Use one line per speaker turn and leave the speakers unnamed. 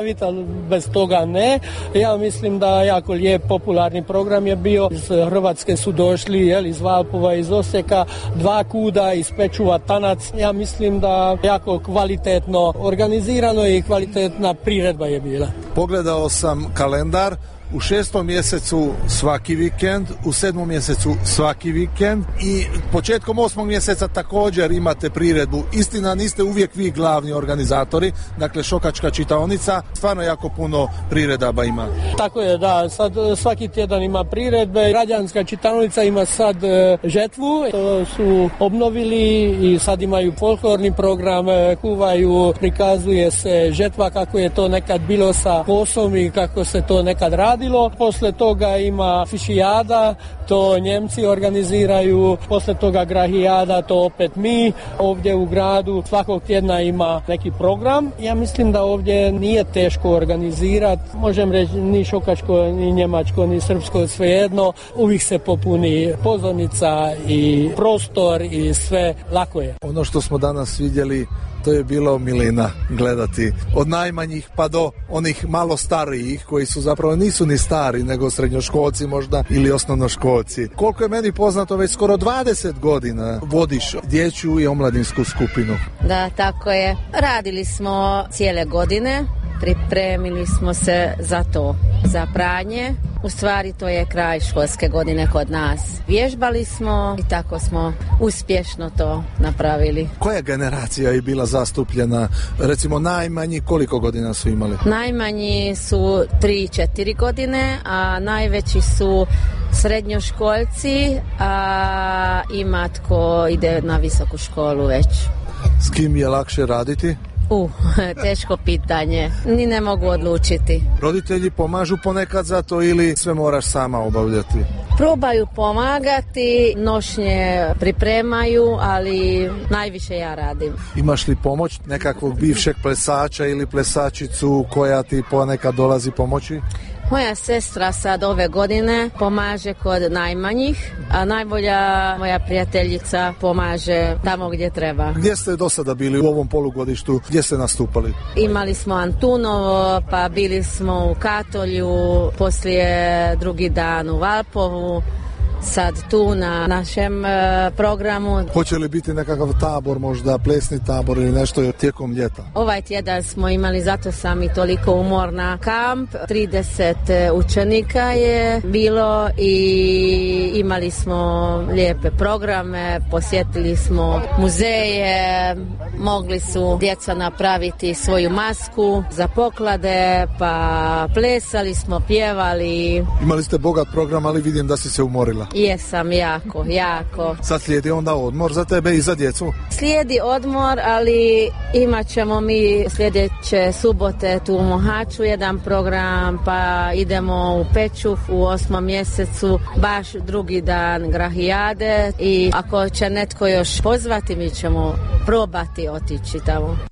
Vital bez toga ne. Ja mislim da jako lijep popularni program je bio. Iz Hrvatske su došli iz Valpova, iz Osijeka, 2 kuda, iz Pečuva Tanac. Ja mislim da jako kvalitetno organizirano i kvalitetna priredba je bila.
Pogledao sam kalendar. U 6. mjesecu svaki vikend, u 7. mjesecu svaki vikend i početkom 8. mjeseca također imate priredbu. Istina, niste uvijek vi glavni organizatori, dakle Šokačka čitaonica, stvarno jako puno priredaba ima.
Tako je, da, sad svaki tjedan ima priredbe. Građanska čitaonica ima sad žetvu, to su obnovili i sad imaju folklorni program, kuvaju, prikazuje se žetva kako je to nekad bilo sa kosom i kako se to nekad radi. Posle toga ima fišijada, to Njemci organiziraju, posle toga grahijada, to opet mi ovdje u gradu. Svakog tjedna ima neki program. Ja mislim da ovdje nije teško organizirati, možem reći ni šokačko, ni njemačko, ni srpsko, svejedno. Uvijek se popuni pozornica i prostor i sve lako je.
Ono što smo danas vidjeli, to je bilo milina gledati. Od najmanjih pa do onih malo starijih koji su zapravo nisu ni stari nego srednjoškolci možda ili osnovnoškolci. Koliko je meni poznato, već skoro 20 godina vodiš dječju i omladinsku skupinu.
Da, tako je. Radili smo cijele godine. Pripremili smo se za to, za pranje. U stvari to je kraj školske godine kod nas. Vježbali smo i tako smo uspješno to napravili.
Koja generacija je bila zastupljena? Recimo najmanji koliko godina su imali?
Najmanji su 3-4 godine, a najveći su srednjoškolci, a ima tko ide na visoku školu već.
S kim je lakše raditi?
Teško pitanje. Ni ne mogu odlučiti.
Roditelji pomažu ponekad za to ili sve moraš sama obavljati?
Probaju pomagati, nošnje pripremaju, ali najviše ja radim.
Imaš li pomoć nekakvog bivšeg plesača ili plesačicu koja ti ponekad dolazi pomoći?
Moja sestra sad ove godine pomaže kod najmanjih, a najbolja moja prijateljica pomaže tamo gdje treba.
Gdje ste do sada bili u ovom polugodištu? Gdje ste nastupali?
Imali smo Antunovo, pa bili smo u Katolju, poslije drugi dan u Valpovu. Sad tu na našem programu.
Hoće li biti nekakav tabor, možda plesni tabor ili nešto tijekom ljeta?
Ovaj tjedan smo imali, zato sam i toliko umorna, kamp. 30 učenika je bilo i imali smo lijepe programe, posjetili smo muzeje, mogli su djeca napraviti svoju masku za poklade, pa plesali smo, pjevali.
Imali ste bogat program, ali vidim da si se umorila.
Jesam, jako.
Sad slijedi onda odmor za tebe i za djecu?
Slijedi odmor, ali imat ćemo mi sljedeće subote tu u Mohaču jedan program, pa idemo u Pečuh u 8. mjesecu, baš drugi dan grahijade i ako će netko još pozvati, mi ćemo probati otići tamo.